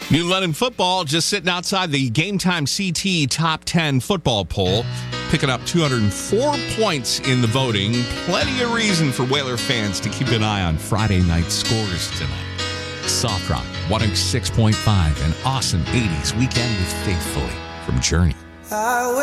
New London football just sitting outside the Game Time CT Top 10 football poll, picking up 204 points in the voting. Plenty of reason for Whaler fans to keep an eye on Friday night scores tonight. Soft Rock 106.5, an awesome 80s weekend with Faithfully from Journey.